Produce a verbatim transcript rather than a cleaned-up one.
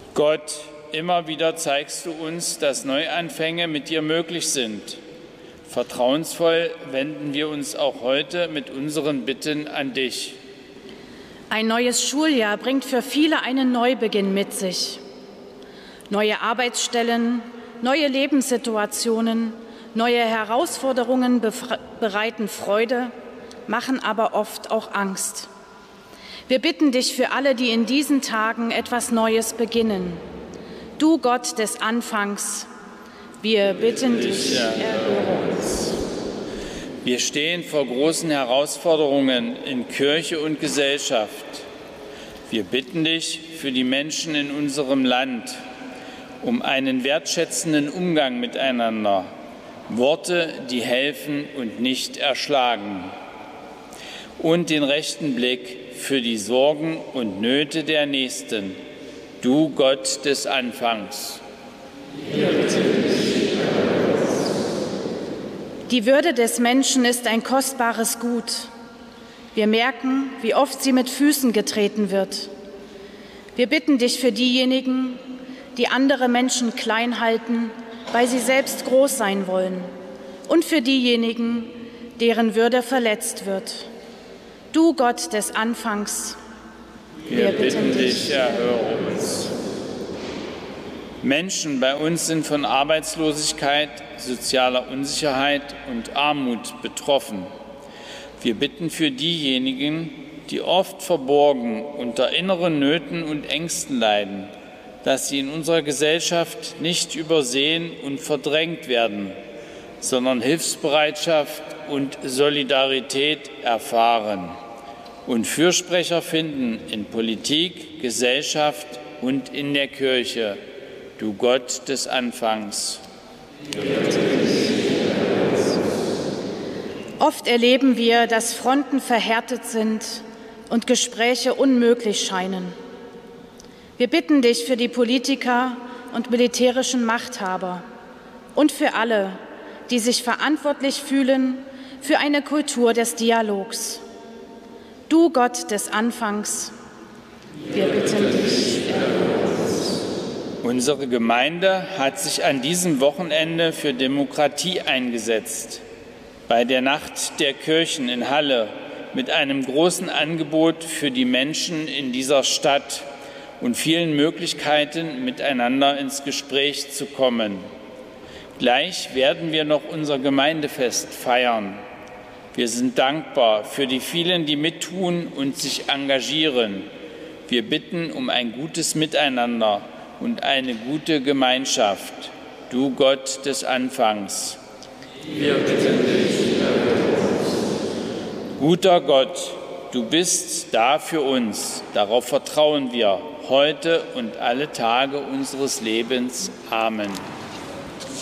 Gott, immer wieder zeigst du uns, dass Neuanfänge mit dir möglich sind. Vertrauensvoll wenden wir uns auch heute mit unseren Bitten an dich. Ein neues Schuljahr bringt für viele einen Neubeginn mit sich. Neue Arbeitsstellen, neue Lebenssituationen, neue Herausforderungen bereiten Freude, machen aber oft auch Angst. Wir bitten dich für alle, die in diesen Tagen etwas Neues beginnen. Du Gott des Anfangs, wir bitten dich, erhöre uns. Wir stehen vor großen Herausforderungen in Kirche und Gesellschaft. Wir bitten dich für die Menschen in unserem Land um einen wertschätzenden Umgang miteinander, Worte, die helfen und nicht erschlagen, und den rechten Blick für die Sorgen und Nöte der Nächsten, du Gott des Anfangs. Die Würde des Menschen ist ein kostbares Gut. Wir merken, wie oft sie mit Füßen getreten wird. Wir bitten dich für diejenigen, die andere Menschen klein halten, weil sie selbst groß sein wollen, und für diejenigen, deren Würde verletzt wird. Du Gott des Anfangs, wir, wir bitten dich, erhöre uns. Menschen bei uns sind von Arbeitslosigkeit, sozialer Unsicherheit und Armut betroffen. Wir bitten für diejenigen, die oft verborgen unter inneren Nöten und Ängsten leiden, dass sie in unserer Gesellschaft nicht übersehen und verdrängt werden, sondern Hilfsbereitschaft und Solidarität erfahren und Fürsprecher finden in Politik, Gesellschaft und in der Kirche, du Gott des Anfangs. Oft erleben wir, dass Fronten verhärtet sind und Gespräche unmöglich scheinen. Wir bitten dich für die Politiker und militärischen Machthaber und für alle, die sich verantwortlich fühlen für eine Kultur des Dialogs. Du Gott des Anfangs, wir bitten dich. Unsere Gemeinde hat sich an diesem Wochenende für Demokratie eingesetzt. Bei der Nacht der Kirchen in Halle mit einem großen Angebot für die Menschen in dieser Stadt und vielen Möglichkeiten, miteinander ins Gespräch zu kommen. Gleich werden wir noch unser Gemeindefest feiern. Wir sind dankbar für die vielen, die mittun und sich engagieren. Wir bitten um ein gutes Miteinander und eine gute Gemeinschaft, du Gott des Anfangs. Wir bitten dich, erhöre uns. Guter Gott, du bist da für uns, darauf vertrauen wir, heute und alle Tage unseres Lebens. Amen.